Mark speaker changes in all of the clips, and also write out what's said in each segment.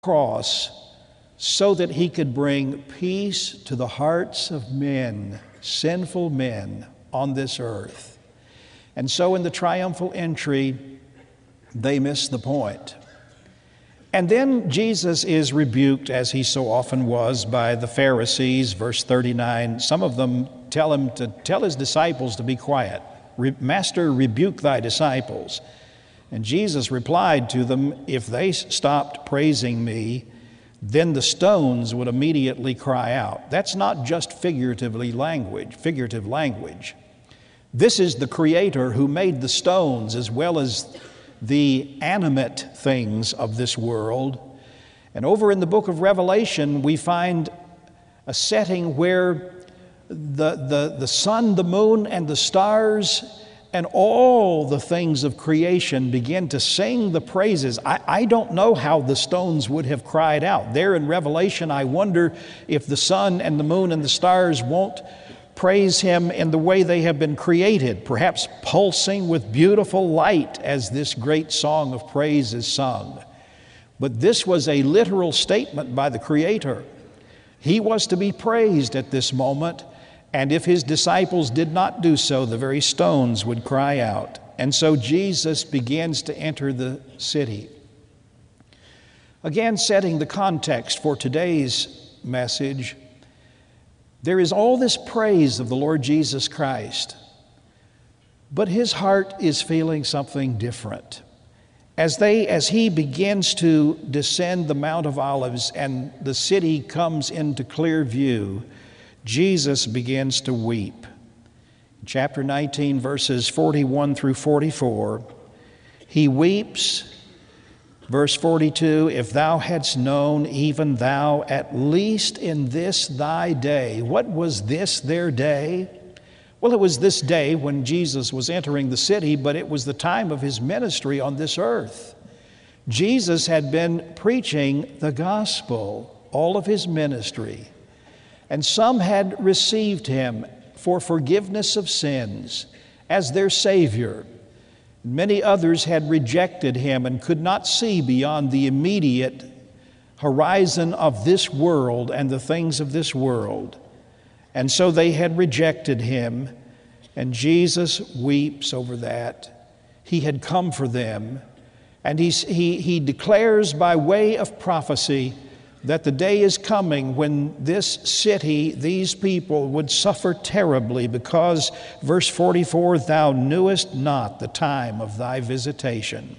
Speaker 1: cross so that he could bring peace to the hearts of men, sinful men on this earth. And so in the triumphal entry, they miss the point. And then Jesus is rebuked, as he so often was, by the Pharisees. Verse 39, some of them tell him to tell his disciples to be quiet. Master, rebuke thy disciples. And Jesus replied to them, if they stopped praising me, then the stones would immediately cry out. That's not just figurative language. This is the Creator who made the stones as well as the animate things of this world. And over in the book of Revelation, we find a setting where the sun, the moon, and the stars and all the things of creation begin to sing the praises. I don't know how the stones would have cried out. There in Revelation, I wonder if the sun and the moon and the stars won't praise Him in the way they have been created, perhaps pulsing with beautiful light as this great song of praise is sung. But this was a literal statement by the Creator. He was to be praised at this moment, and if His disciples did not do so, the very stones would cry out. And so Jesus begins to enter the city. Again, setting the context for today's message, there is all this praise of the Lord Jesus Christ, but His heart is feeling something different. As He begins to descend the Mount of Olives and the city comes into clear view, Jesus begins to weep. In chapter 19, verses 41 through 44, He weeps. Verse 42, if thou hadst known, even thou, at least in this thy day. What was this their day? Well, it was this day when Jesus was entering the city, but it was the time of His ministry on this earth. Jesus had been preaching the gospel, all of His ministry. And some had received Him for forgiveness of sins as their Savior. Many others had rejected Him and could not see beyond the immediate horizon of this world and the things of this world. And so they had rejected Him, and Jesus weeps over that. He had come for them, and he declares by way of prophecy that the day is coming when this city, these people, would suffer terribly because, verse 44, thou knewest not the time of thy visitation.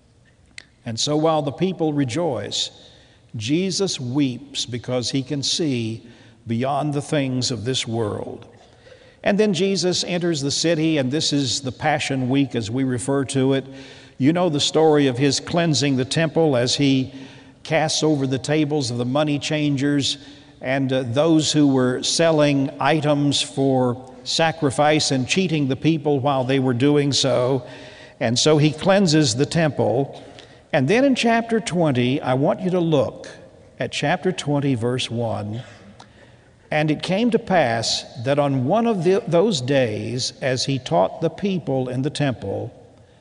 Speaker 1: And so while the people rejoice, Jesus weeps because He can see beyond the things of this world. And then Jesus enters the city, and this is the Passion Week as we refer to it. You know the story of His cleansing the temple as He casts over the tables of the money changers and those who were selling items for sacrifice and cheating the people while they were doing so. And so He cleanses the temple. And then in chapter 20, I want you to look at chapter 20, verse 1. And it came to pass that on one of those days, as He taught the people in the temple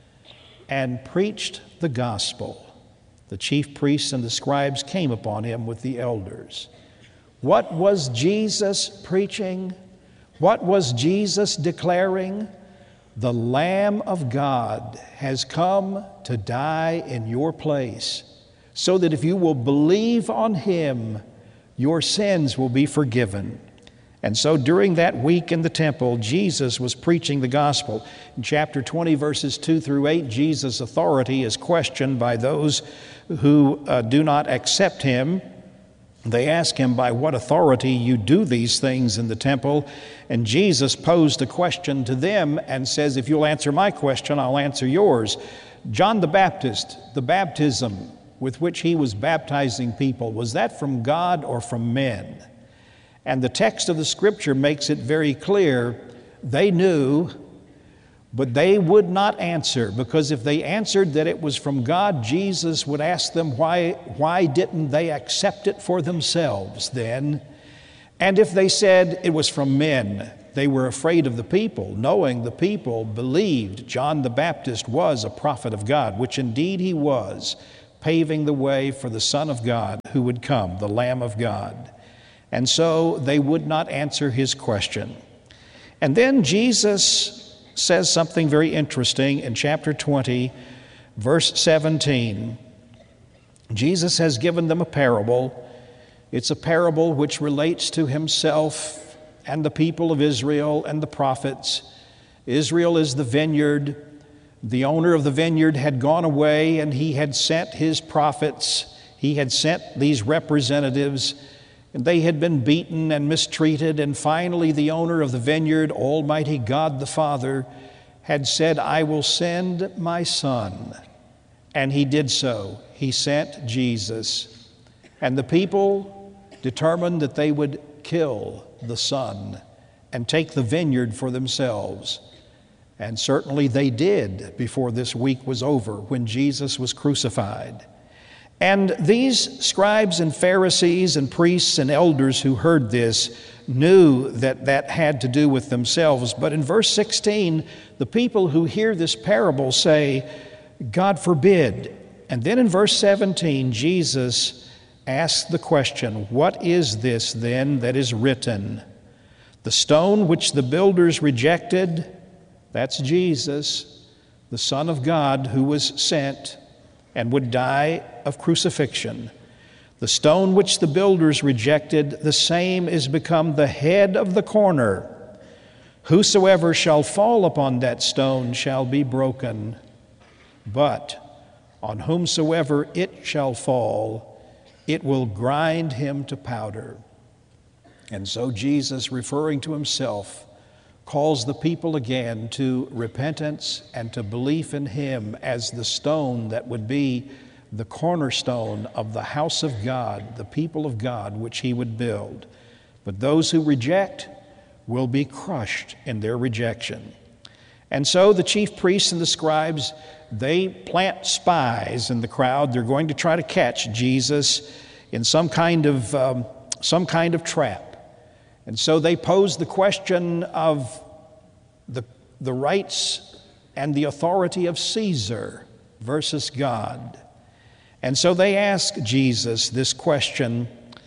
Speaker 1: and preached the gospel, the chief priests and the scribes came upon Him with the elders. What was Jesus preaching? What was Jesus declaring? The Lamb of God has come to die in your place, so that if you will believe on Him, your sins will be forgiven. And so during that week in the temple, Jesus was preaching the gospel. In chapter 20, verses 2 through 8, Jesus' authority is questioned by those who do not accept Him. They ask Him by what authority you do these things in the temple. And Jesus posed a question to them and says, if you'll answer my question, I'll answer yours. John the Baptist, the baptism with which he was baptizing people, was that from God or from men? And the text of the Scripture makes it very clear they knew, but they would not answer, because if they answered that it was from God, Jesus would ask them why didn't they accept it for themselves then? And if they said it was from men, they were afraid of the people, knowing the people believed John the Baptist was a prophet of God, which indeed he was. paving the way for the Son of God who would come, the Lamb of God. And so they would not answer his question. And then Jesus says something very interesting in chapter 20, verse 17. Jesus has given them a parable. It's a parable which relates to himself and the people of Israel and the prophets. Israel is the vineyard. The owner of the vineyard had gone away, and he had sent his prophets. He had sent these representatives, and they had been beaten and mistreated. And finally, the owner of the vineyard, Almighty God the Father, had said, I will send my son. And he did so. He sent Jesus. And the people determined that they would kill the son and take the vineyard for themselves. And certainly they did before this week was over, when Jesus was crucified. And these scribes and Pharisees and priests and elders who heard this knew that that had to do with themselves. But in verse 16, the people who hear this parable say, God forbid. And then in verse 17, Jesus asks the question, what is this then that is written? The stone which the builders rejected, that's Jesus, the Son of God who was sent and would die of crucifixion. The stone which the builders rejected, the same is become the head of the corner. Whosoever shall fall upon that stone shall be broken, but on whomsoever it shall fall, it will grind him to powder. And so Jesus, referring to himself, calls the people again to repentance and to belief in him as the stone that would be the cornerstone of the house of God, the people of God, which he would build. But those who reject will be crushed in their rejection. And so the chief priests and the scribes, they plant spies in the crowd. They're going to try to catch Jesus in some kind of trap. And so they pose the question of the rights and the authority of Caesar versus God. And so they ask Jesus this question,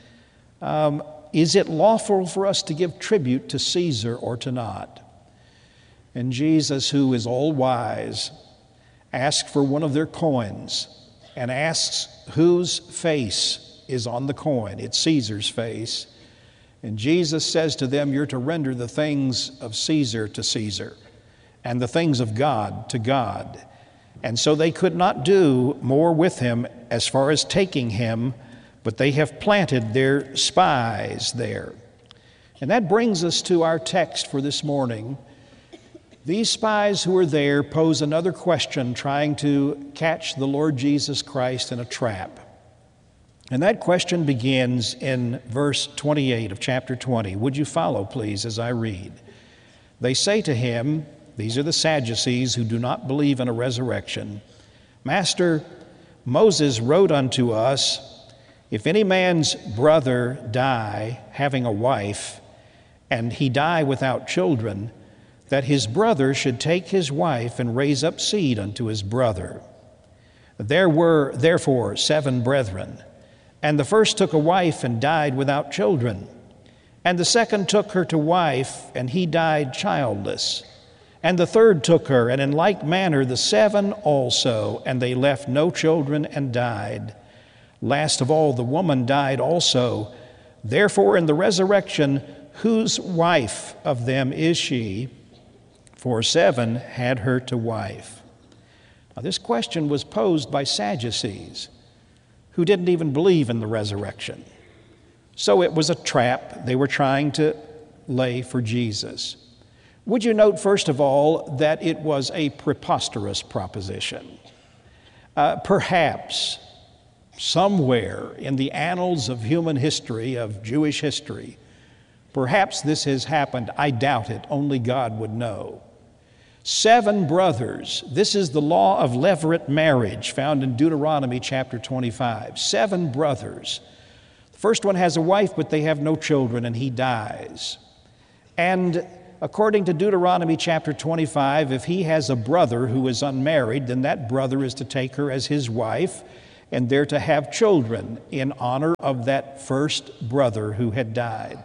Speaker 1: is it lawful for us to give tribute to Caesar or to not? And Jesus, who is all wise, asks for one of their coins and asks whose face is on the coin. It's Caesar's face. And Jesus says to them, you're to render the things of Caesar to Caesar and the things of God to God. And so they could not do more with him as far as taking him, but they have planted their spies there. And that brings us to our text for this morning. These spies who are there pose another question, trying to catch the Lord Jesus Christ in a trap. And that question begins in verse 28 of chapter 20. Would you follow, please, as I read? They say to him, these are the Sadducees who do not believe in a resurrection, Master, Moses wrote unto us, if any man's brother die having a wife, and he die without children, that his brother should take his wife and raise up seed unto his brother. There were therefore 7 brethren. And the first took a wife and died without children. And the second took her to wife, and he died childless. And the third took her, and in like manner the 7 also, and they left no children and died. Last of all, the woman died also. Therefore, in the resurrection, whose wife of them is she? For 7 had her to wife. Now, this question was posed by Sadducees, who didn't even believe in the resurrection. So it was a trap they were trying to lay for Jesus. Would you note, first of all, that it was a preposterous proposition? Perhaps somewhere in the annals of human history, of Jewish history, perhaps this has happened. I doubt it. Only God would know. 7 brothers. This is the law of levirate marriage found in Deuteronomy chapter 25. 7 brothers. The first one has a wife, but they have no children, and he dies. And according to Deuteronomy chapter 25, if he has a brother who is unmarried, then that brother is to take her as his wife, and they're to have children in honor of that first brother who had died.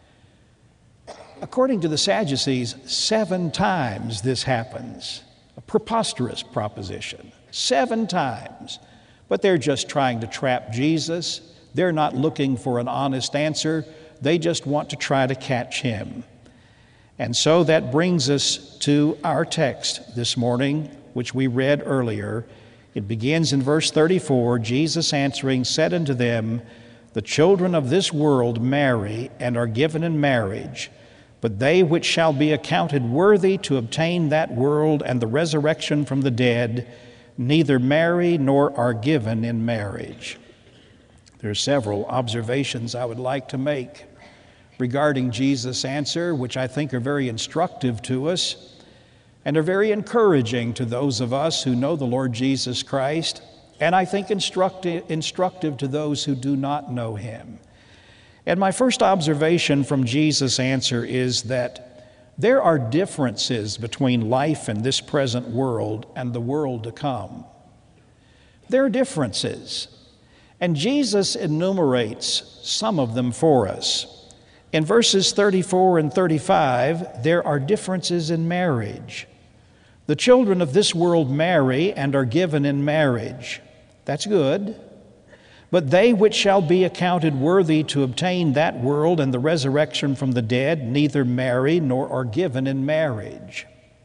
Speaker 1: According to the Sadducees, 7 times this happens. A preposterous proposition. 7 times. But they're just trying to trap Jesus. They're not looking for an honest answer. They just want to try to catch him. And so that brings us to our text this morning, which we read earlier. It begins in verse 34. Jesus answering said unto them, The children of this world marry and are given in marriage, but they which shall be accounted worthy to obtain that world and the resurrection from the dead, neither marry nor are given in marriage. There are several observations I would like to make regarding Jesus' answer, which I think are very instructive to us and are very encouraging to those of us who know the Lord Jesus Christ, and I think instructive to those who do not know him. And my first observation from Jesus' answer is that there are differences between life in this present world and the world to come. There are differences, and Jesus enumerates some of them for us. In verses 34 and 35, there are differences in marriage. The children of this world marry and are given in marriage. That's good. But they which shall be accounted worthy to obtain that world and the resurrection from the dead, neither marry nor are given in marriage.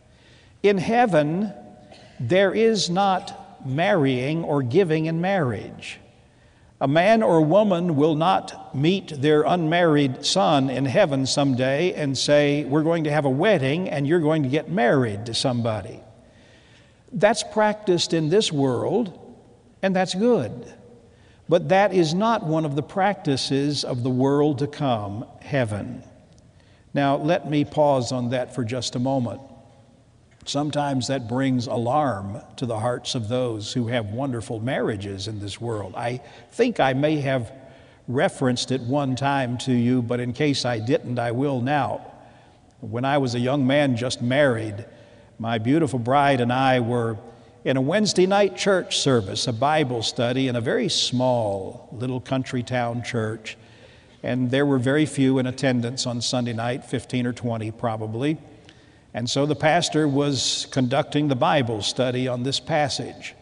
Speaker 1: In heaven, there is not marrying or giving in marriage. A man or woman will not meet their unmarried son in heaven someday and say, we're going to have a wedding and you're going to get married to somebody. That's practiced in this world, and that's good. But that is not one of the practices of the world to come, heaven. Now, let me pause on that for just a moment. Sometimes that brings alarm to the hearts of those who have wonderful marriages in this world. I think I may have referenced it one time to you, but in case I didn't, I will now. When I was a young man just married, my beautiful bride and I were in a Wednesday night church service, a Bible study in a very small little country town church. And there were very few in attendance on Sunday night, 15 or 20 probably. And so the pastor was conducting the Bible study on this passage.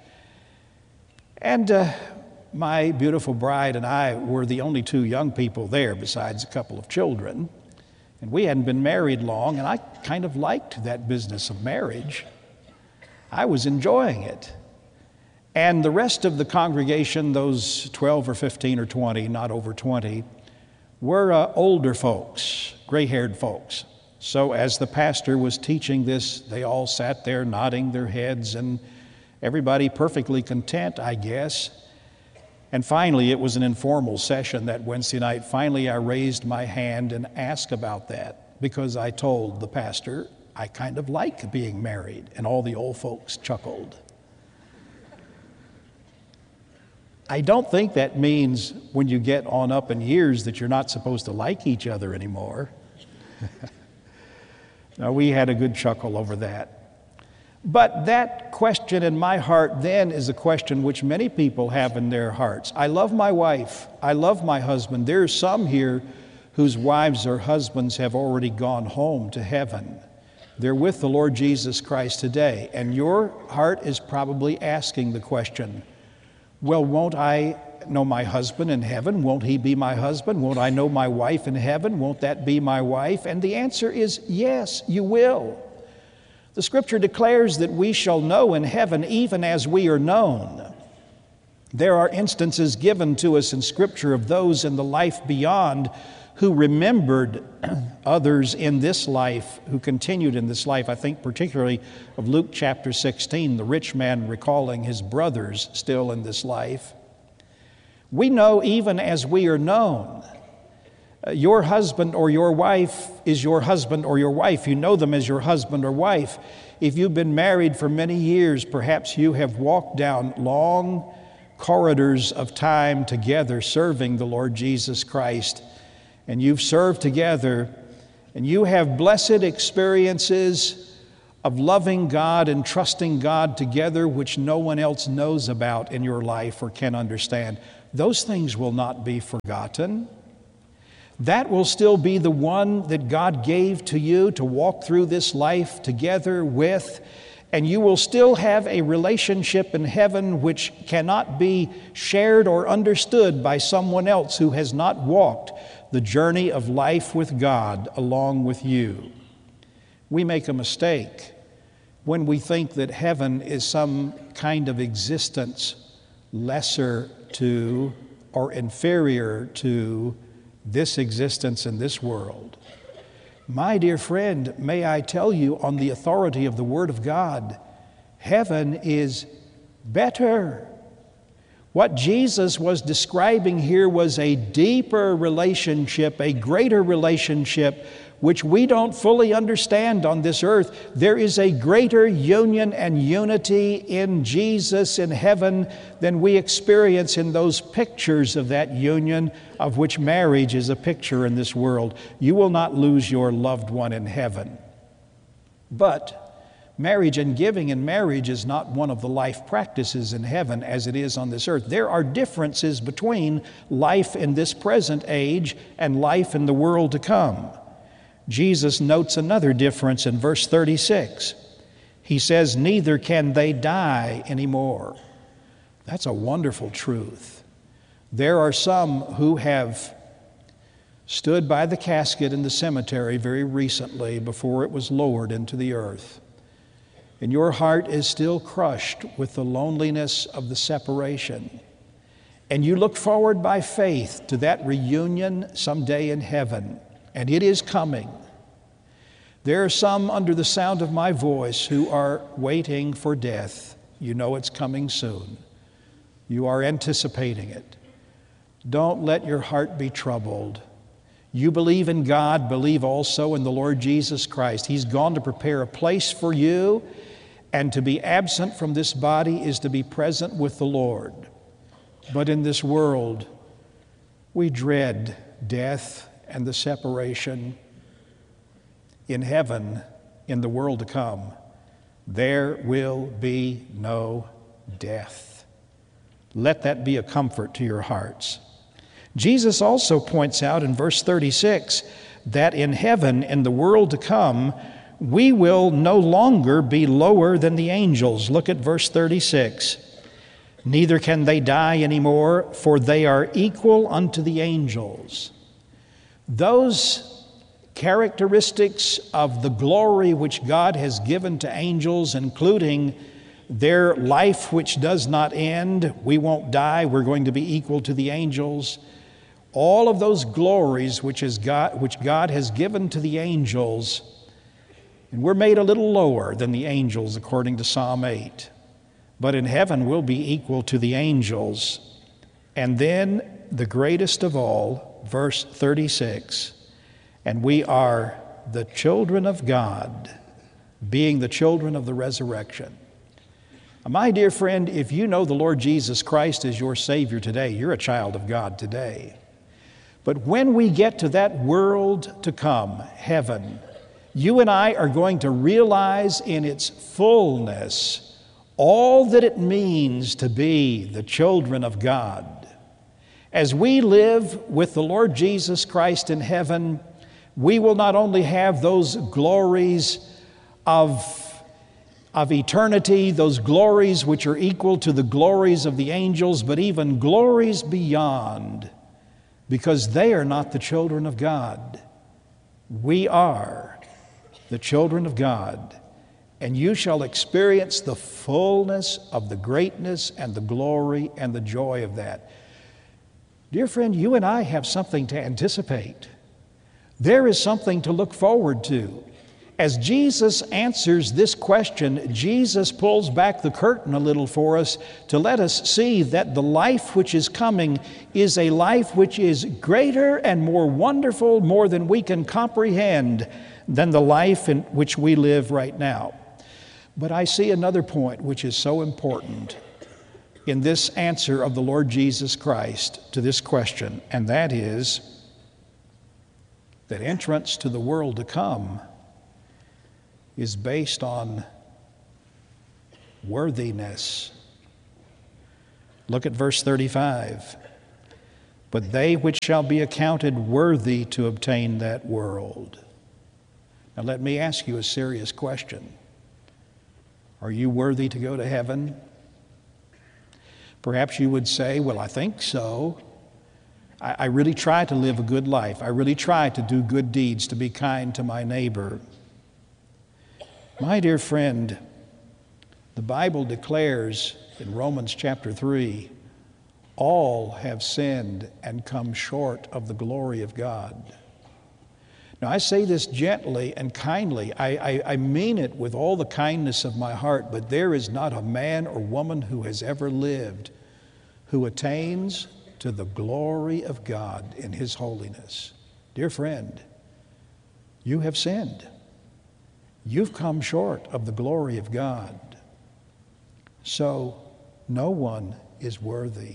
Speaker 1: And my beautiful bride and I were the only 2 young people there besides a couple of children. And we hadn't been married long, and I kind of liked that business of marriage. I was enjoying it. And the rest of the congregation, those 12 or 15 or 20, not over 20, were older folks, gray-haired folks. So as the pastor was teaching this, they all sat there nodding their heads and everybody perfectly content, I guess. And finally, it was an informal session that Wednesday night. Finally, I raised my hand and asked about that because I told the pastor, I kind of like being married. And all the old folks chuckled. I don't think that means when you get on up in years that you're not supposed to like each other anymore. Now, we had a good chuckle over that. But that question in my heart then is a question which many people have in their hearts. I love my wife. I love my husband. There are some here whose wives or husbands have already gone home to heaven. They're with the Lord Jesus Christ today. And your heart is probably asking the question, well, won't I know my husband in heaven? Won't he be my husband? Won't I know my wife in heaven? Won't that be my wife? And the answer is yes, you will. The Scripture declares that we shall know in heaven even as we are known. There are instances given to us in Scripture of those in the life beyond who remembered others in this life, who continued in this life. I think particularly of Luke chapter 16, the rich man recalling his brothers still in this life. We know even as we are known. Your husband or your wife is your husband or your wife. You know them as your husband or wife. If you've been married for many years, perhaps you have walked down long corridors of time together serving the Lord Jesus Christ. And you've served together, and you have blessed experiences of loving God and trusting God together, which no one else knows about in your life or can understand, those things will not be forgotten. That will still be the one that God gave to you to walk through this life together with, and you will still have a relationship in heaven which cannot be shared or understood by someone else who has not walked the journey of life with God along with you. We make a mistake when we think that heaven is some kind of existence lesser to or inferior to this existence in this world. My dear friend, may I tell you on the authority of the Word of God, heaven is better. What Jesus was describing here was a deeper relationship, a greater relationship, which we don't fully understand on this earth. There is a greater union and unity in Jesus in heaven than we experience in those pictures of that union, of which marriage is a picture in this world. You will not lose your loved one in heaven. But marriage and giving in marriage is not one of the life practices in heaven as it is on this earth. There are differences between life in this present age and life in the world to come. Jesus notes another difference in verse 36. He says, neither can they die anymore. That's a wonderful truth. There are some who have stood by the casket in the cemetery very recently before it was lowered into the earth. And your heart is still crushed with the loneliness of the separation. And you look forward by faith to that reunion someday in heaven. And it is coming. There are some under the sound of my voice who are waiting for death. You know it's coming soon. You are anticipating it. Don't let your heart be troubled. You believe in God, believe also in the Lord Jesus Christ. He's gone to prepare a place for you, and to be absent from this body is to be present with the Lord. But in this world, we dread death and the separation. In heaven, in the world to come, there will be no death. Let that be a comfort to your hearts. Jesus also points out in verse 36 that in heaven, in the world to come, we will no longer be lower than the angels. Look at verse 36. Neither can they die anymore, for they are equal unto the angels. Those characteristics of the glory which God has given to angels, including their life which does not end, we won't die, we're going to be equal to the angels. All of those glories which God has given to the angels, and we're made a little lower than the angels according to Psalm 8. But in heaven we'll be equal to the angels. And then the greatest of all, verse 36, and we are the children of God, being the children of the resurrection. My dear friend, if you know the Lord Jesus Christ as your Savior today, you're a child of God today. But when we get to that world to come, heaven, you and I are going to realize in its fullness all that it means to be the children of God. As we live with the Lord Jesus Christ in heaven, we will not only have those glories of eternity, those glories which are equal to the glories of the angels, but even glories beyond, because they are not the children of God. We are the children of God, and you shall experience the fullness of the greatness and the glory and the joy of that. Dear friend, you and I have something to anticipate. There is something to look forward to. As Jesus answers this question, Jesus pulls back the curtain a little for us to let us see that the life which is coming is a life which is greater and more wonderful, more than we can comprehend, than the life in which we live right now. But I see another point which is so important in this answer of the Lord Jesus Christ to this question, and that is that entrance to the world to come is based on worthiness. Look at verse 35. But they which shall be accounted worthy to obtain that world. Now let me ask you a serious question. Are you worthy to go to heaven? Perhaps you would say, well, I think so. I really try to live a good life. I really try to do good deeds, to be kind to my neighbor. My dear friend, the Bible declares in Romans chapter 3, all have sinned and come short of the glory of God. Now, I say this gently and kindly. I mean it with all the kindness of my heart, but there is not a man or woman who has ever lived who attains to the glory of God in His holiness. Dear friend, you have sinned. You've come short of the glory of God. So, no one is worthy.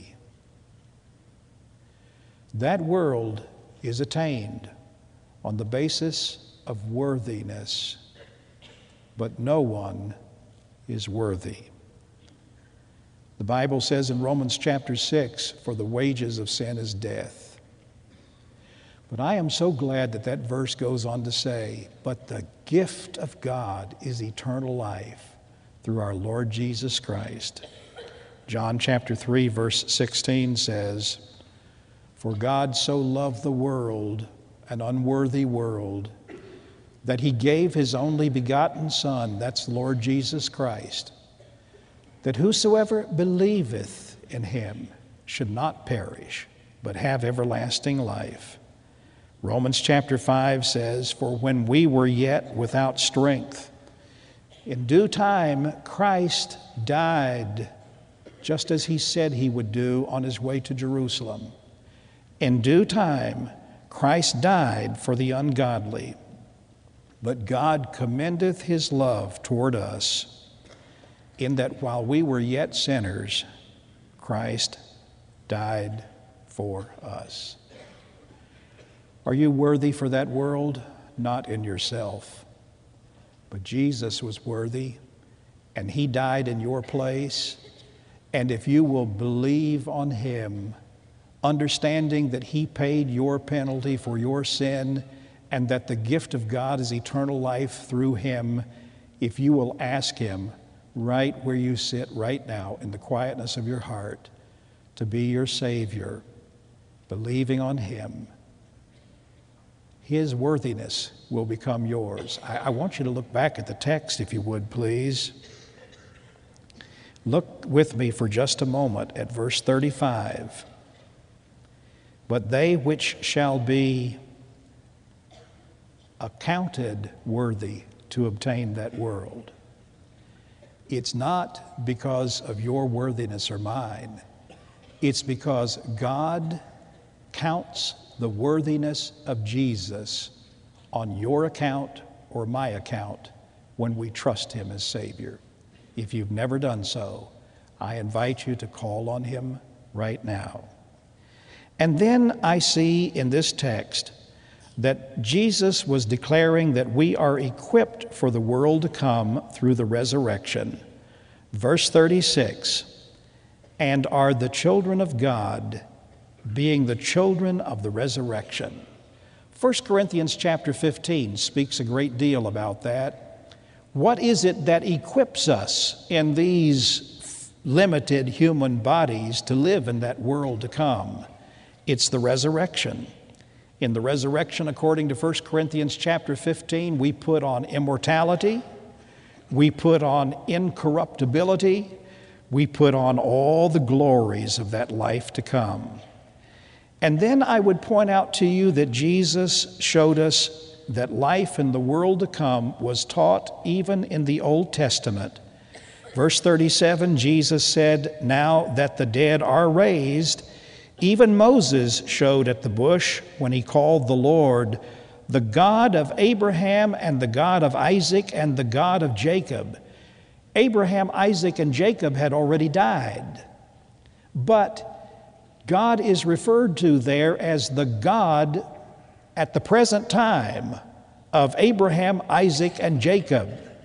Speaker 1: That world is attained on the basis of worthiness, but no one is worthy. The Bible says in Romans chapter 6, for the wages of sin is death. But I am so glad that that verse goes on to say, but the gift of God is eternal life through our Lord Jesus Christ. John chapter 3, verse 16 says, for God so loved the world, an unworthy world, that He gave His only begotten Son, that's Lord Jesus Christ, that whosoever believeth in Him should not perish, but have everlasting life. Romans chapter 5 says, for when we were yet without strength, in due time Christ died, just as He said He would do on His way to Jerusalem. In due time, Christ died for the ungodly, but God commendeth His love toward us, in that while we were yet sinners, Christ died for us. Are you worthy for that world? Not in yourself, but Jesus was worthy, and He died in your place. And if you will believe on Him, understanding that He paid your penalty for your sin and that the gift of God is eternal life through Him, if you will ask Him right where you sit right now in the quietness of your heart to be your Savior, believing on Him, His worthiness will become yours. I want you to look back at the text, if you would, please. Look with me for just a moment at verse 35. But they which shall be accounted worthy to obtain that world. It's not because of your worthiness or mine. It's because God counts the worthiness of Jesus on your account or my account when we trust Him as Savior. If you've never done so, I invite you to call on Him right now. And then I see in this text that Jesus was declaring that we are equipped for the world to come through the resurrection. Verse 36, and are the children of God, being the children of the resurrection. 1 Corinthians chapter 15 speaks a great deal about that. What is it that equips us in these limited human bodies to live in that world to come? It's the resurrection. In the resurrection, according to 1 Corinthians chapter 15, we put on immortality, we put on incorruptibility, we put on all the glories of that life to come. And then I would point out to you that Jesus showed us that life in the world to come was taught even in the Old Testament. Verse 37, Jesus said, now that the dead are raised, even Moses showed at the bush when he called the Lord, the God of Abraham and the God of Isaac and the God of Jacob. Abraham, Isaac, and Jacob had already died. But God is referred to there as the God at the present time of Abraham, Isaac, and Jacob.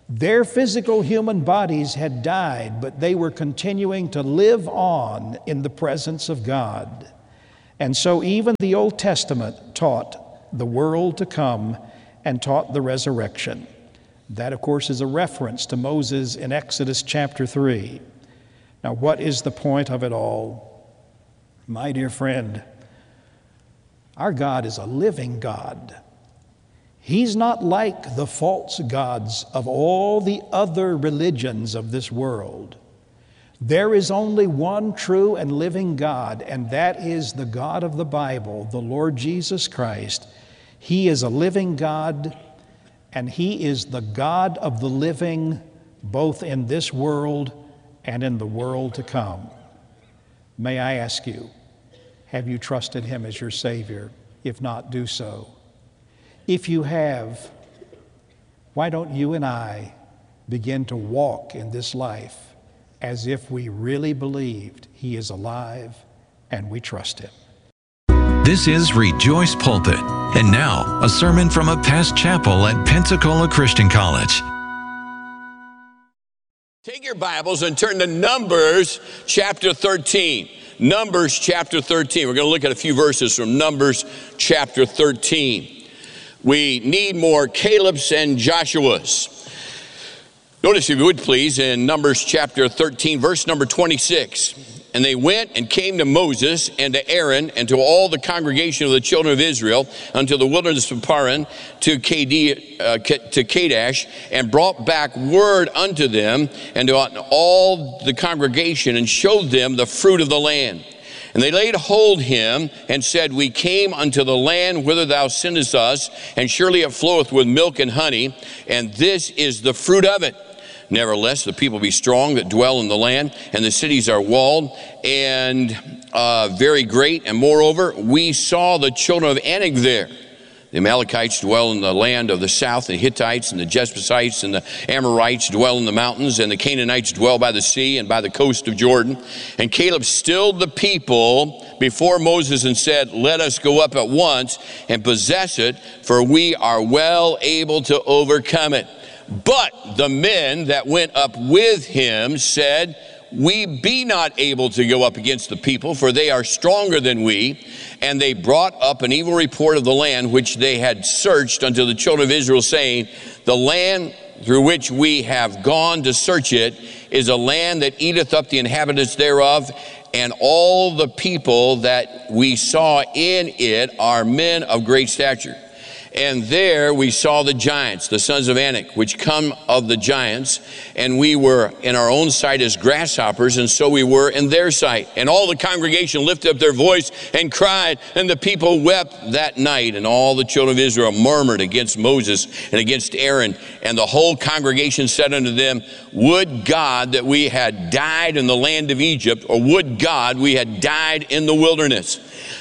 Speaker 1: Their physical human bodies had died, but they were continuing to live on in the presence of God. And so even the Old Testament taught the world to come and taught the resurrection. That, of course, is a reference to Moses in Exodus chapter 3. Now, what is the point of it all? My dear friend, our God is a living God. He's not like the false gods of all the other religions of this world. There is only one true and living God, and that is the God of the Bible, the Lord Jesus Christ. He is a living God, and He is the God of the living, both in this world and in the world to come. May I ask you, have you trusted Him as your Savior? If not, do so. If you have, why don't you and I begin to walk in this life as if we really believed He is alive and we trust Him?
Speaker 2: This is Rejoice Pulpit. And now, a sermon from a past chapel at Pensacola Christian College.
Speaker 3: Take your Bibles and turn to Numbers chapter 13. Numbers chapter 13. We're going to look at a few verses from Numbers chapter 13. We need more Caleb's and Joshua's. Notice, if you would please, in Numbers chapter 13, verse number 26. And they went and came to Moses and to Aaron and to all the congregation of the children of Israel unto the wilderness of Paran to Kadesh, and brought back word unto them and to all the congregation, and showed them the fruit of the land. And they laid hold him and said, We came unto the land whither thou sendest us, and surely it floweth with milk and honey, and this is the fruit of it. Nevertheless, the people be strong that dwell in the land, and the cities are walled and very great. And moreover, we saw the children of Anak there. The Amalekites dwell in the land of the south, the Hittites and the Jebusites and the Amorites dwell in the mountains, and the Canaanites dwell by the sea and by the coast of Jordan. And Caleb stilled the people before Moses and said, Let us go up at once and possess it, for we are well able to overcome it. But the men that went up with him said, We be not able to go up against the people, for they are stronger than we. And they brought up an evil report of the land which they had searched unto the children of Israel, saying, The land through which we have gone to search it is a land that eateth up the inhabitants thereof, and all the people that we saw in it are men of great stature. And there we saw the giants, the sons of Anak, which come of the giants, and we were in our own sight as grasshoppers, and so we were in their sight. And all the congregation lifted up their voice and cried, and the people wept that night. And all the children of Israel murmured against Moses and against Aaron. And the whole congregation said unto them, Would God that we had died in the land of Egypt, or would God we had died in the wilderness.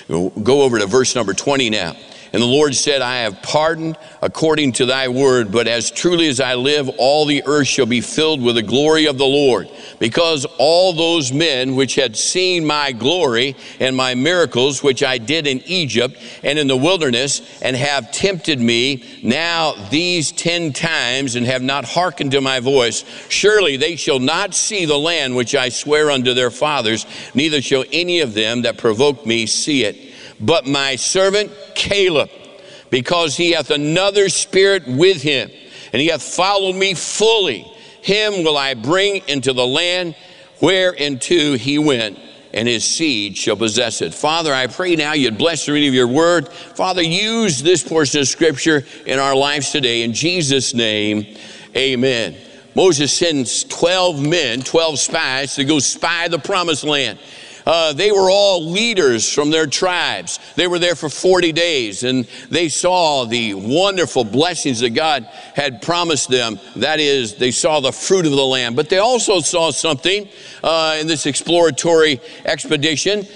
Speaker 3: Go over to verse number 20 now. And the Lord said, I have pardoned according to thy word, but as truly as I live, all the earth shall be filled with the glory of the Lord. Because all those men which had seen my glory and my miracles, which I did in Egypt and in the wilderness, and have tempted me now these 10 times, and have not hearkened to my voice, surely they shall not see the land which I swear unto their fathers, neither shall any of them that provoke me see it. But my servant Caleb, because he hath another spirit with him, and he hath followed me fully, him will I bring into the land whereinto he went, and his seed shall possess it. Father, I pray now you'd bless the reading of your word. Father, use this portion of scripture in our lives today. In Jesus' name, amen. Moses sends 12 men, 12 spies, to go spy the promised land. They were all leaders from their tribes. They were there for 40 days, and they saw the wonderful blessings that God had promised them. That is, they saw the fruit of the land. But they also saw something in this exploratory expedition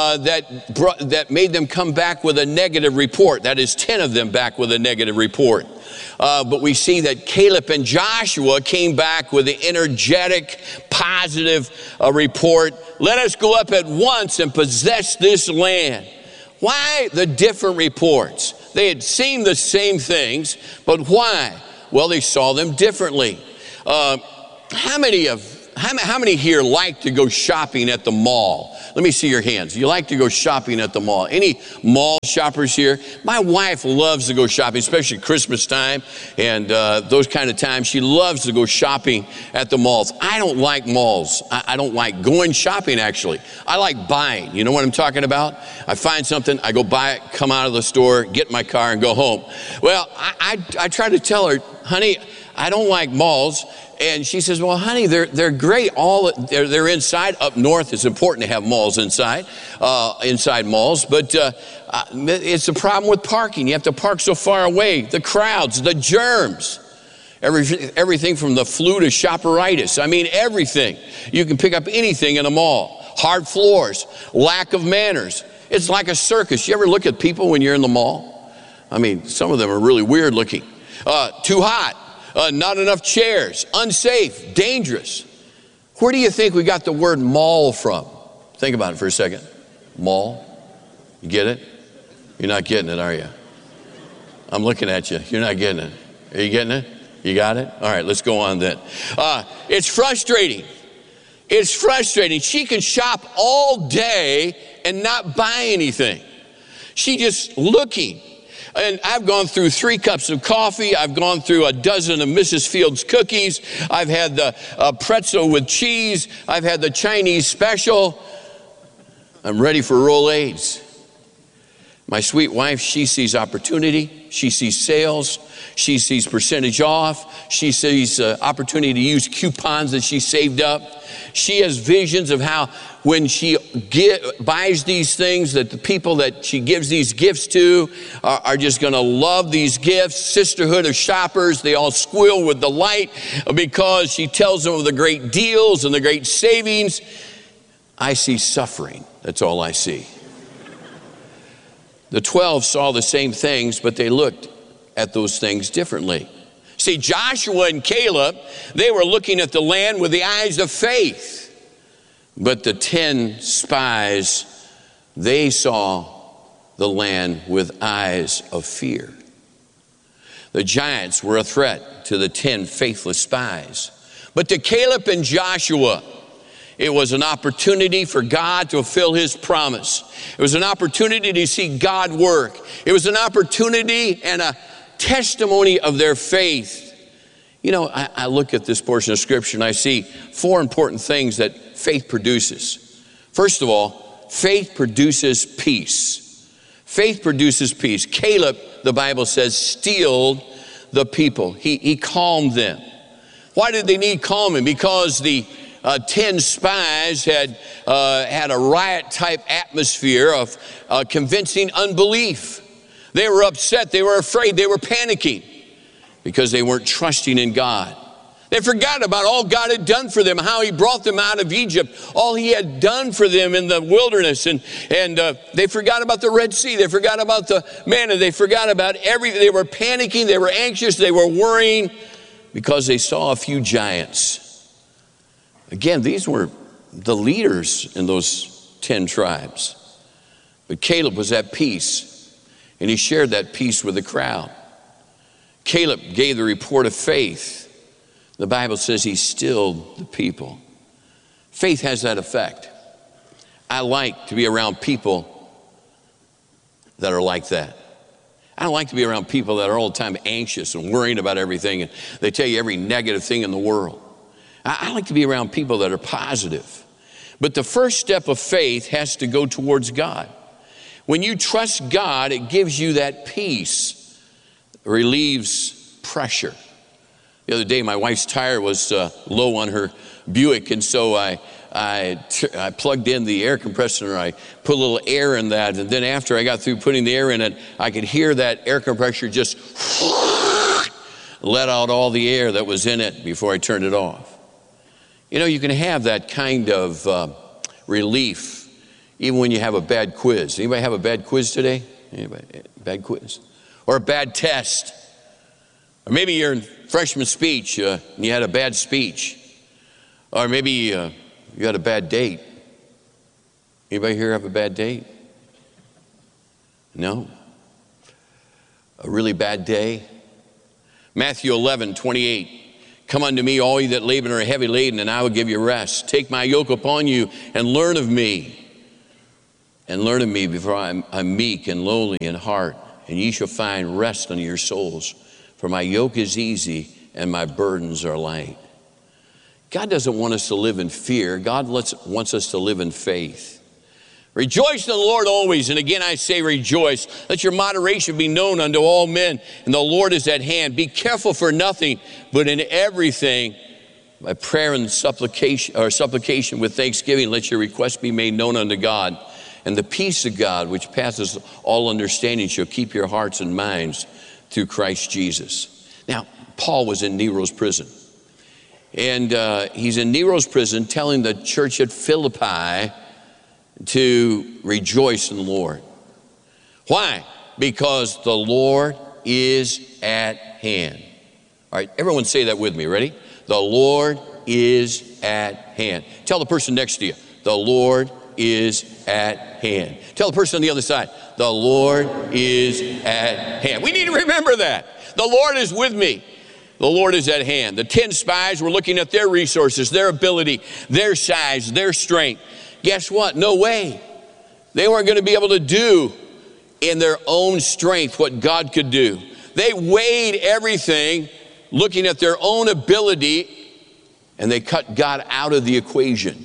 Speaker 3: that made them come back with a negative report. That is, 10 of them back with a negative report. But we see that Caleb and Joshua came back with the energetic, positive report. Let us go up at once and possess this land. Why the different reports? They had seen the same things, but why? Well, they saw them differently. How many here like to go shopping at the mall? Let me see your hands. You like to go shopping at the mall? Any mall shoppers here? My wife loves to go shopping, especially Christmas time and those kind of times. She loves to go shopping at the malls. I don't like malls. I don't like going shopping, actually. I like buying. You know what I'm talking about? I find something, I go buy it, come out of the store, get in my car, and go home. Well, I try to tell her, honey, I don't like malls. And she says, well, honey, they're great. They're inside. Up north, it's important to have malls inside malls. But it's a problem with parking. You have to park so far away. The crowds, the germs, everything from the flu to shopperitis. I mean, everything. You can pick up anything in a mall. Hard floors, lack of manners. It's like a circus. You ever look at people when you're in the mall? I mean, some of them are really weird looking. Too hot. Not enough chairs, unsafe, dangerous. Where do you think we got the word mall from? Think about it for a second. Mall. You get it? You're not getting it, are you? I'm looking at you. You're not getting it. Are you getting it? You got it? All right, let's go on then. It's frustrating. It's frustrating. She can shop all day and not buy anything. She just looking. And I've gone through 3 cups of coffee. I've gone through a dozen of Mrs. Fields cookies. I've had the pretzel with cheese. I've had the Chinese special. I'm ready for Rolaids. My sweet wife, she sees opportunity. She sees sales. She sees percentage off. She sees opportunity to use coupons that she saved up. She has visions of how when she buys these things that the people that she gives these gifts to are just going to love these gifts. Sisterhood of shoppers, they all squeal with delight because she tells them of the great deals and the great savings. I see suffering. That's all I see. The 12 saw the same things, but they looked at those things differently. See, Joshua and Caleb, they were looking at the land with the eyes of faith. But the 10 spies, they saw the land with eyes of fear. The giants were a threat to the 10 faithless spies. But to Caleb and Joshua, it was an opportunity for God to fulfill his promise. It was an opportunity to see God work. It was an opportunity and a testimony of their faith. You know, I look at this portion of Scripture and I see 4 important things that faith produces. First of all, faith produces peace. Faith produces peace. Caleb, the Bible says, stilled the people. He calmed them. Why did they need calming? Because the 10 spies had a riot-type atmosphere of convincing unbelief. They were upset. They were afraid. They were panicking because they weren't trusting in God. They forgot about all God had done for them, how he brought them out of Egypt, all he had done for them in the wilderness. And they forgot about the Red Sea. They forgot about the manna. They forgot about everything. They were panicking. They were anxious. They were worrying because they saw a few giants. Again, these were the leaders in those 10 tribes. But Caleb was at peace, and he shared that peace with the crowd. Caleb gave the report of faith. The Bible says he stilled the people. Faith has that effect. I like to be around people that are like that. I don't like to be around people that are all the time anxious and worrying about everything, and they tell you every negative thing in the world. I like to be around people that are positive. But the first step of faith has to go towards God. When you trust God, it gives you that peace, relieves pressure. The other day, my wife's tire was low on her Buick, and so I plugged in the air compressor, and I put a little air in that, and then after I got through putting the air in it, I could hear that air compressor just let out all the air that was in it before I turned it off. You know, you can have that kind of relief even when you have a bad quiz. Anybody have a bad quiz today? Anybody? Bad quiz? Or a bad test? Or maybe you're in freshman speech and you had a bad speech. Or maybe you had a bad date. Anybody here have a bad date? No? A really bad day? Matthew 11:28. Come unto me, all ye that labor and are heavy laden, and I will give you rest. Take my yoke upon you and learn of me. And learn of me, before I'm meek and lowly in heart, and ye shall find rest unto your souls. For my yoke is easy and my burdens are light. God doesn't want us to live in fear. God wants us to live in faith. Rejoice in the Lord always. And again I say rejoice. Let your moderation be known unto all men, and the Lord is at hand. Be careful for nothing, but in everything, by prayer and supplication with thanksgiving, let your requests be made known unto God. And the peace of God, which passes all understanding, shall keep your hearts and minds through Christ Jesus. Now, Paul was in Nero's prison. And he's in Nero's prison telling the church at Philippi to rejoice in the Lord. Why? Because the Lord is at hand. All right, everyone say that with me. Ready? The Lord is at hand. Tell the person next to you, the Lord is at hand. Tell the person on the other side, the Lord is at hand. We need to remember that. The Lord is with me. The Lord is at hand. The 10 spies were looking at their resources, their ability, their size, their strength. Guess what? No way. They weren't going to be able to do in their own strength what God could do. They weighed everything looking at their own ability, and they cut God out of the equation.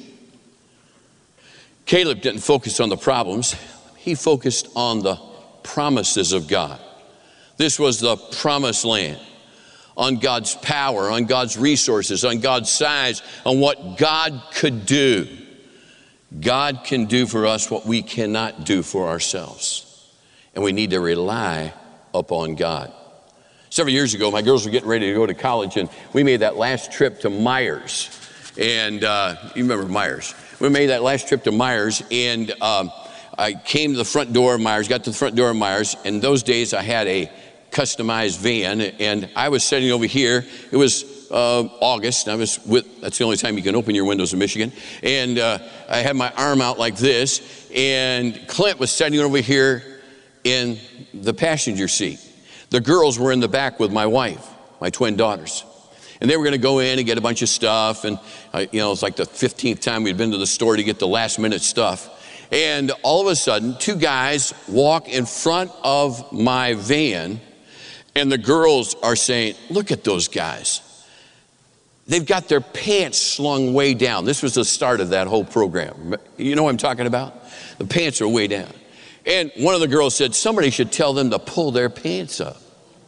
Speaker 3: Caleb didn't focus on the problems. He focused on the promises of God. This was the promised land, on God's power, on God's resources, on God's size, on what God could do. God can do for us what we cannot do for ourselves. And we need to rely upon God. Several years ago, my girls were getting ready to go to college, and we made that last trip to Myers. And you remember Myers. We made that last trip to Myers, and I came to the front door of Myers, got to the front door of Myers, and those days I had a customized van, and I was sitting over here. It was August. That's the only time you can open your windows in Michigan. And I had my arm out like this, and Clint was sitting over here in the passenger seat. The girls were in the back with my wife, my twin daughters. And they were going to go in and get a bunch of stuff. And, it's like the 15th time we'd been to the store to get the last minute stuff. And all of a sudden, 2 guys walk in front of my van, and the girls are saying, look at those guys. They've got their pants slung way down. This was the start of that whole program. You know what I'm talking about? The pants are way down. And one of the girls said, somebody should tell them to pull their pants up.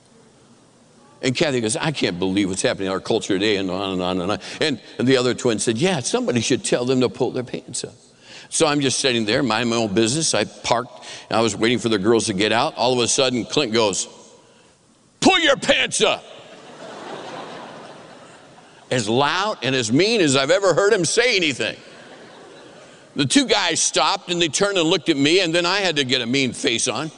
Speaker 3: And Kathy goes, I can't believe what's happening in our culture today, and on and on and on. And the other twin said, yeah, somebody should tell them to pull their pants up. So I'm just sitting there, minding my own business. I parked, and I was waiting for the girls to get out. All of a sudden, Clint goes, pull your pants up. As loud and as mean as I've ever heard him say anything. The 2 guys stopped, and they turned and looked at me, and then I had to get a mean face on.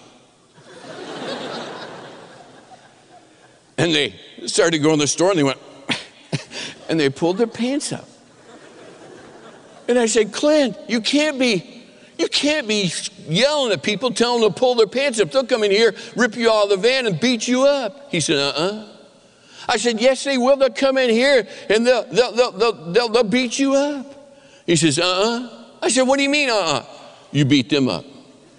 Speaker 3: And they started to go in the store, and they went, and they pulled their pants up. And I said, Clint, you can't be yelling at people, telling them to pull their pants up. They'll come in here, rip you out of the van, and beat you up. He said, I said, yes, they will. They'll come in here, and they'll beat you up. He says, I said, what do you mean, You beat them up.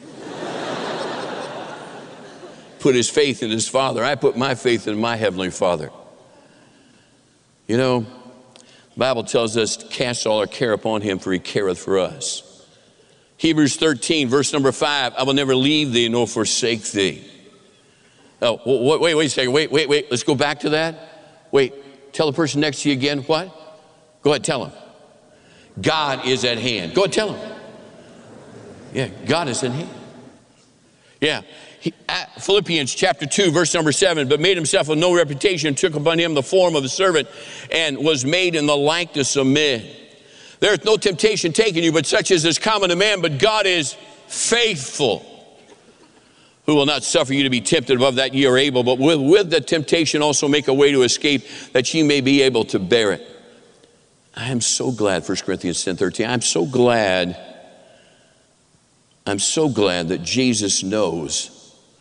Speaker 3: Put his faith in his Father. I put my faith in my Heavenly Father. You know, the Bible tells us to cast all our care upon him, for he careth for us. Hebrews 13, verse number 5, I will never leave thee nor forsake thee. Oh, wait a second. Wait. Let's go back to that. Wait, tell the person next to you again. What? Go ahead, tell him. God is at hand. Go ahead, tell him. Yeah, God is at hand. Yeah. Philippians chapter 2, verse number 7, but made himself of no reputation, took upon him the form of a servant, and was made in the likeness of men. There is no temptation taken you, but such as is common to man, but God is faithful, who will not suffer you to be tempted above that ye are able, but with the temptation also make a way to escape, that ye may be able to bear it. I am so glad, 1 Corinthians 10:13, I'm so glad that Jesus knows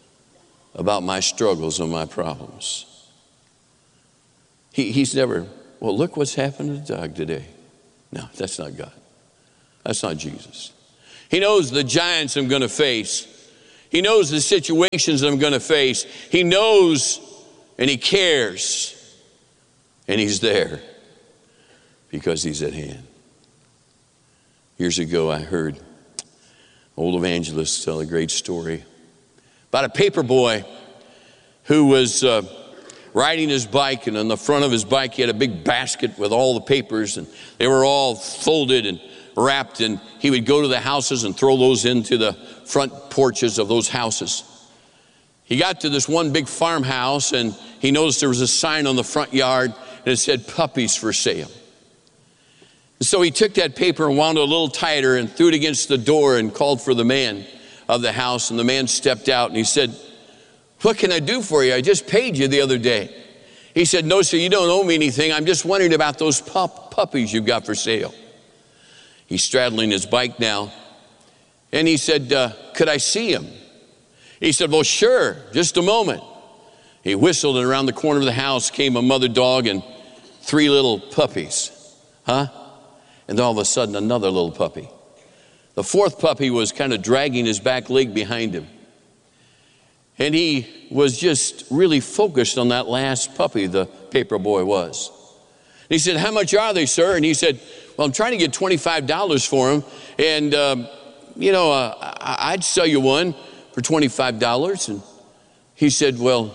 Speaker 3: about my struggles and my problems. He's never well, look what's happened to Doug today. No, that's not God. That's not Jesus. He knows the giants I'm going to face. He knows the situations I'm going to face. He knows and he cares. And he's there because he's at hand. Years ago, I heard an old evangelist tell a great story about a paper boy who was riding his bike, and on the front of his bike he had a big basket with all the papers, and they were all folded and wrapped, and he would go to the houses and throw those into the front porches of those houses. He got to this one big farmhouse, and he noticed there was a sign on the front yard, and it said puppies for sale. And so he took that paper and wound it a little tighter and threw it against the door and called for the man of the house, and the man stepped out and he said, what can I do for you? I just paid you the other day. He said, no, sir, you don't owe me anything. I'm just wondering about those puppies you've got for sale. He's straddling his bike now. And he said, could I see him? He said, well, sure, just a moment. He whistled, and around the corner of the house came a mother dog and 3 little puppies. And all of a sudden, another little puppy. The 4th puppy was kind of dragging his back leg behind him. And he was just really focused on that last puppy, the paper boy was. He said, how much are they, sir? And he said, well, I'm trying to get $25 for them. And, I'd sell you one for $25. And he said, well,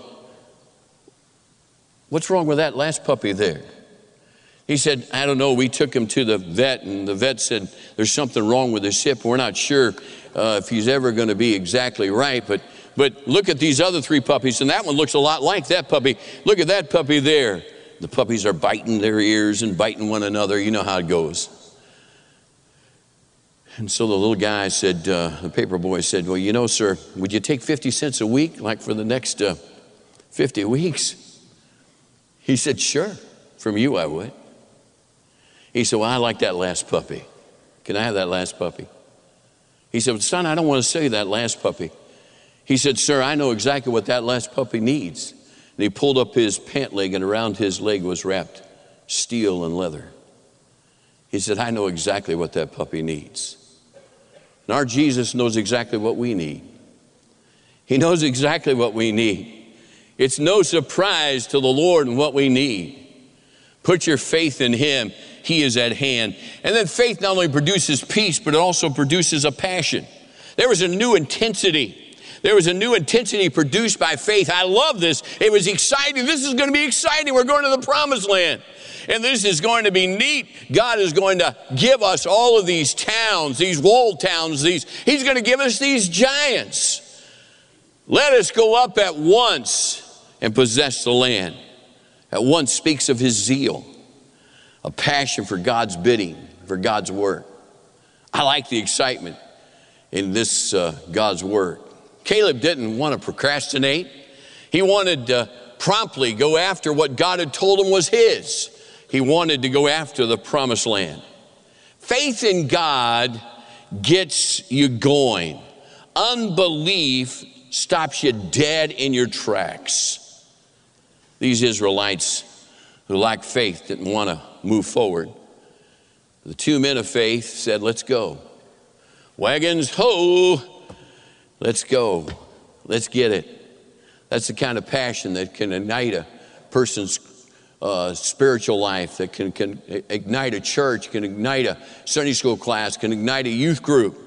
Speaker 3: what's wrong with that last puppy there? He said, I don't know. We took him to the vet, and the vet said there's something wrong with his hip. We're not sure if he's ever going to be exactly right, but look at these other 3 puppies, and that one looks a lot like that puppy. Look at that puppy there. The puppies are biting their ears and biting one another. You know how it goes. And so the little guy said, the paper boy said, well, you know, sir, would you take 50 cents a week, like for the next 50 weeks? He said, sure, from you I would. He said, well, I like that last puppy. Can I have that last puppy? He said, son, I don't want to sell you that last puppy. He said, sir, I know exactly what that last puppy needs. And he pulled up his pant leg, and around his leg was wrapped steel and leather. He said, I know exactly what that puppy needs. And our Jesus knows exactly what we need. He knows exactly what we need. It's no surprise to the Lord in what we need. Put your faith in him. He is at hand. And then faith not only produces peace, but it also produces a passion. There was a new intensity. There was a new intensity produced by faith. I love this. It was exciting. This is going to be exciting. We're going to the promised land. And this is going to be neat. God is going to give us all of these towns, these walled towns. He's going to give us these giants. Let us go up at once and possess the land. At once speaks of his zeal, a passion for God's bidding, for God's work. I like the excitement in this God's work. Caleb didn't want to procrastinate. He wanted to promptly go after what God had told him was his. He wanted to go after the promised land. Faith in God gets you going. Unbelief stops you dead in your tracks. These Israelites who lacked faith didn't want to move forward. The 2 men of faith said, let's go. Wagons, ho! Let's go. Let's get it. That's the kind of passion that can ignite a person's spiritual life, that can ignite a church, can ignite a Sunday school class, can ignite a youth group.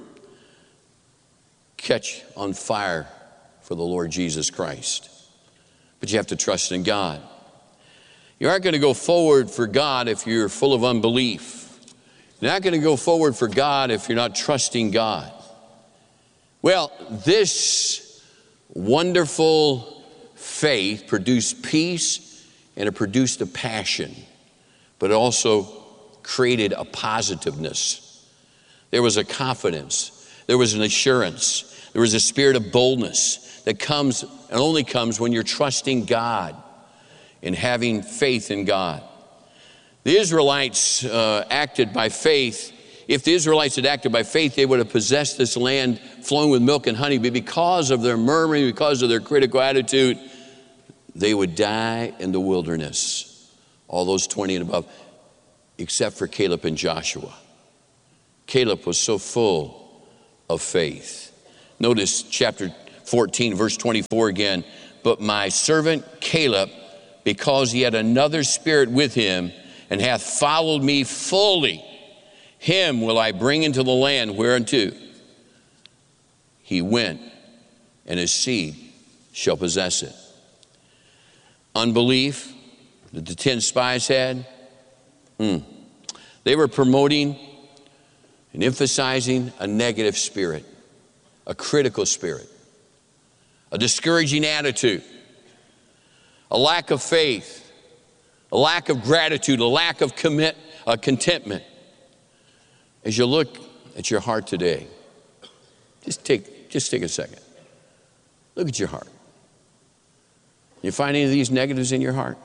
Speaker 3: Catch on fire for the Lord Jesus Christ. But you have to trust in God. You aren't going to go forward for God if you're full of unbelief. You're not going to go forward for God if you're not trusting God. Well, this wonderful faith produced peace, and it produced a passion, but it also created a positiveness. There was a confidence. There was an assurance. There was a spirit of boldness that comes and only comes when you're trusting God and having faith in God. The Israelites acted by faith. If the Israelites had acted by faith, they would have possessed this land flowing with milk and honey. But because of their murmuring, because of their critical attitude, they would die in the wilderness, all those 20 and above, except for Caleb and Joshua. Caleb was so full of faith. Notice chapter 14, verse 24 again. But my servant Caleb, because he had another spirit with him, and hath followed me fully, him will I bring into the land whereunto he went, and his seed shall possess it. Unbelief that the 10 spies had, they were promoting and emphasizing a negative spirit, a critical spirit, a discouraging attitude, a lack of faith, a lack of gratitude, a lack of contentment. As you look at your heart today, just take a second. Look at your heart. You find any of these negatives in your heart?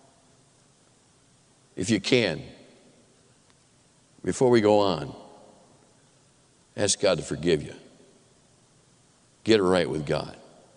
Speaker 3: If you can, before we go on, ask God to forgive you. Get it right with God.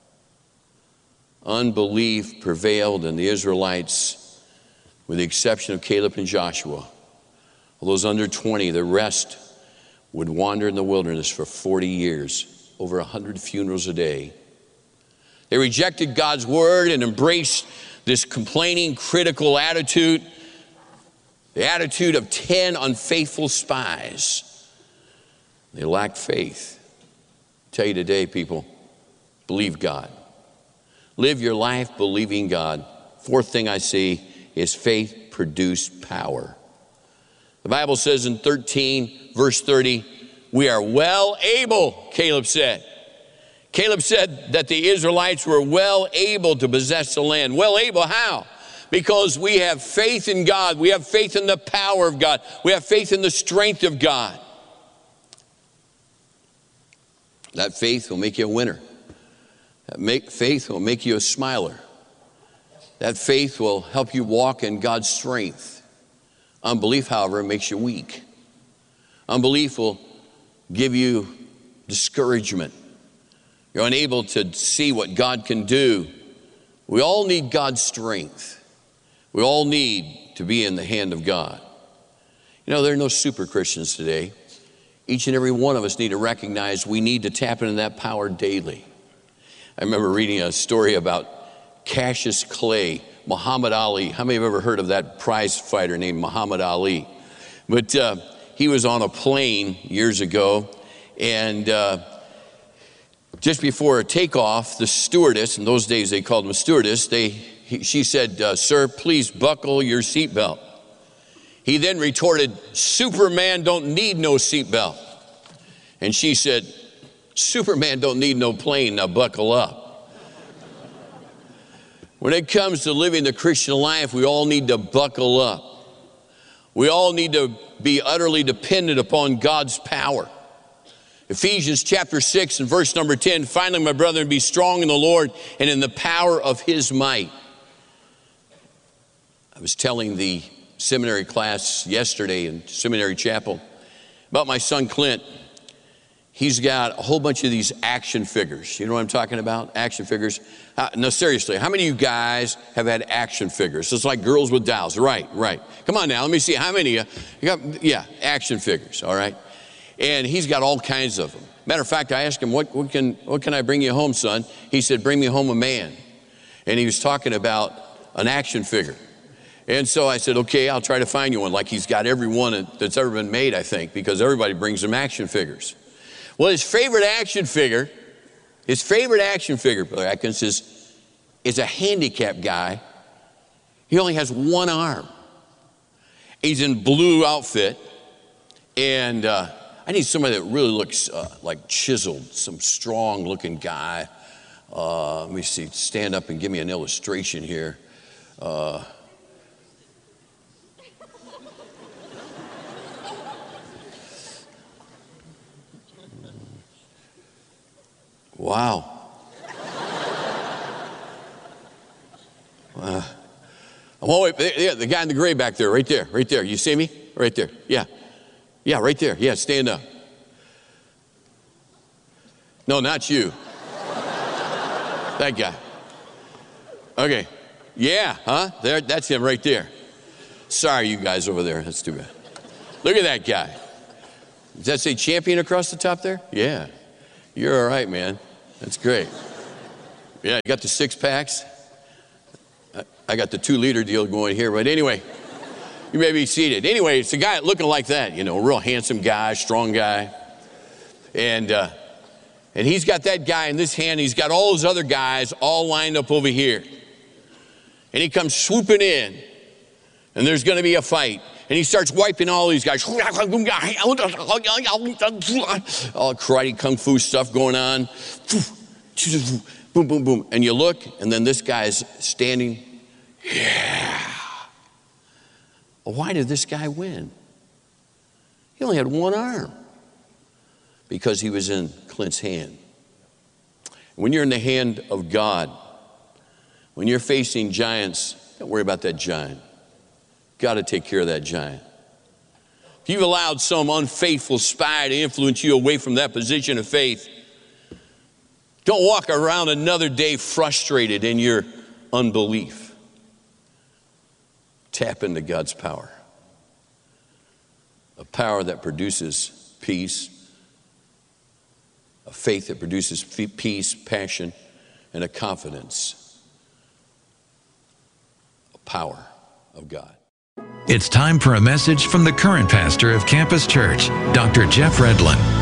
Speaker 3: Unbelief prevailed in the Israelites, with the exception of Caleb and Joshua. Of those under 20, the rest would wander in the wilderness for 40 years, over 100 funerals a day. They rejected God's word and embraced this complaining, critical attitude, the attitude of 10 unfaithful spies. They lacked faith. I tell you today, people, believe God. Live your life believing God. Fourth thing I see is faith produced power. The Bible says in 13, verse 30, we are well able, Caleb said. Caleb said that the Israelites were well able to possess the land. Well able, how? Because we have faith in God. We have faith in the power of God. We have faith in the strength of God. That faith will make you a winner. Faith will make you a smiler. That faith will help you walk in God's strength. Unbelief, however, makes you weak. Unbelief will give you discouragement. You're unable to see what God can do. We all need God's strength. We all need to be in the hand of God. You know, there are no super Christians today. Each and every one of us need to recognize we need to tap into that power daily. I remember reading a story about Cassius Clay, Muhammad Ali. How many have ever heard of that prize fighter named Muhammad Ali? But he was on a plane years ago, and just before takeoff, the stewardess, in those days they called them a stewardess, she said, sir, please buckle your seatbelt. He then retorted, Superman don't need no seatbelt. And she said, Superman don't need no plane, now buckle up. When it comes to living the Christian life, we all need to buckle up. We all need to be utterly dependent upon God's power. Ephesians chapter 6 and verse number 10, finally, my brethren, be strong in the Lord and in the power of his might. I was telling the seminary class yesterday in seminary chapel about my son Clint. He's got a whole bunch of these action figures. You know what I'm talking about? Action figures. No, seriously, how many of you guys have had action figures? It's like Girls with Dolls. Right. Come on now, let me see. How many of you got, action figures, all right? And he's got all kinds of them. Matter of fact, I asked him, what can I bring you home, son? He said, bring me home a man. And he was talking about an action figure. And so I said, okay, I'll try to find you one. Like he's got every one that's ever been made, I think, because everybody brings them action figures. Well, his favorite action figure, Brother Atkins, is a handicapped guy. He only has one arm. He's in blue outfit. And I need somebody that really looks like chiseled, some strong looking guy. Let me see, stand up and give me an illustration here. Wow. Oh, wait, yeah, the guy in the gray back there, right there. You see me? Right there. Yeah, right there. Yeah, stand up. No, not you. That guy. Okay. Yeah, huh? There, that's him right there. Sorry, you guys over there. That's too bad. Look at that guy. Does that say champion across the top there? Yeah. You're all right, man. That's great. Yeah, you got the 6-packs. I got the 2-liter deal going here. But anyway, you may be seated. Anyway, it's a guy looking like that, you know, a real handsome guy, strong guy. And he's got that guy in this hand. He's got all those other guys all lined up over here. And he comes swooping in. And there's going to be a fight. And he starts wiping all these guys. All karate, kung fu stuff going on. Boom, boom, boom. And you look, and then this guy's standing. Yeah. Well, why did this guy win? He only had one arm. Because he was in Clint's hand. When you're in the hand of God, when you're facing giants, don't worry about that giant. Got to take care of that giant. If you've allowed some unfaithful spy to influence you away from that position of faith, don't walk around another day frustrated in your unbelief. Tap into God's power. A power that produces peace, a faith that produces peace, passion, and a confidence. A power of God.
Speaker 2: It's time for a message from the current pastor of Campus Church, Dr. Jeff Redlin.